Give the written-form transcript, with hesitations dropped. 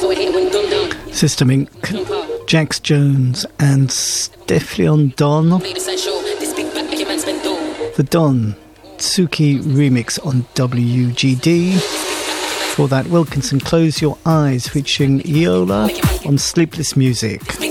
System Inc., Jax Jones and Stefflon Don. The Don Tsuki remix on WGD. For that, Wilkinson Close Your Eyes featuring Eola on Sleepless Music.